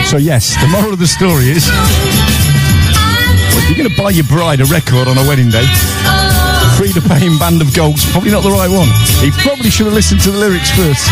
So yes, the moral of the story is, well, if you're going to buy your bride a record on a wedding day, Frida Payne Band of Gold's probably not the right one. He probably should have listened to the lyrics first.